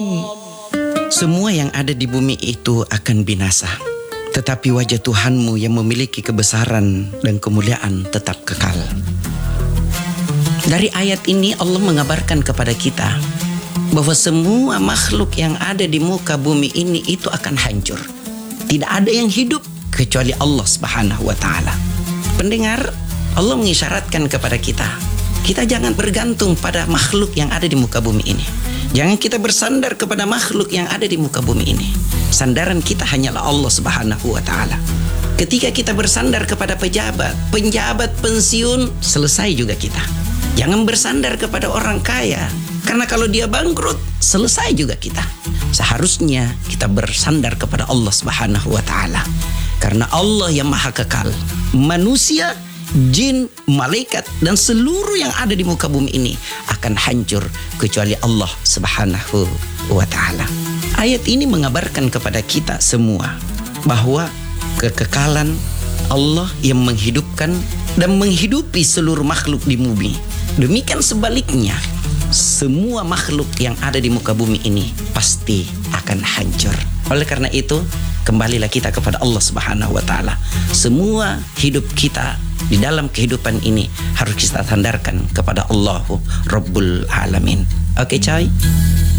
Semua yang ada di bumi itu akan binasa, tetapi wajah Tuhanmu yang memiliki kebesaran dan kemuliaan tetap kekal. Dari ayat ini Allah mengabarkan kepada kita bahwa semua makhluk yang ada di muka bumi ini itu akan hancur. Tidak ada yang hidup kecuali Allah Subhanahu wa ta'ala. Pendengar, Allah mengisyaratkan kepada kita, kita jangan bergantung pada makhluk yang ada di muka bumi ini. Jangan kita bersandar kepada makhluk yang ada di muka bumi ini. Sandaran kita hanyalah Allah Subhanahu wa ta'ala. Ketika kita bersandar kepada pejabat pensiun, selesai juga kita. Jangan bersandar kepada orang kaya, karena kalau dia bangkrut, selesai juga kita. Seharusnya kita bersandar kepada Allah Subhanahu wa ta'ala. Karena Allah yang maha kekal. Manusia, jin, malaikat, dan seluruh yang ada di muka bumi ini akan hancur kecuali Allah Subhanahu wa ta'ala. Ayat ini mengabarkan kepada kita semua bahwa kekekalan Allah yang menghidupkan dan menghidupi seluruh makhluk di bumi. Demikian sebaliknya, semua makhluk yang ada di muka bumi ini pasti akan hancur. Oleh karena itu, kembalilah kita kepada Allah Subhanahu wa ta'ala. Semua hidup kita di dalam kehidupan ini harus kita sandarkan kepada Allahu Rabbul Alamin. Oke, coy?